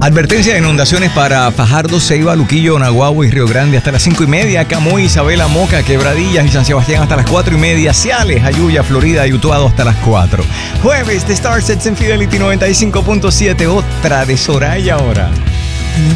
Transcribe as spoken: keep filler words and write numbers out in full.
Advertencia de inundaciones para Fajardo, Ceiba, Luquillo, Naguabo y Río Grande hasta las cinco y media. Camuy, Isabela, Moca, Quebradillas y San Sebastián hasta las cuatro y media. Ciales, Ayuya, Florida y Utuado hasta las cuatro. Jueves de Starsets en Fidelity noventa y cinco punto siete. Otra de Soraya ahora.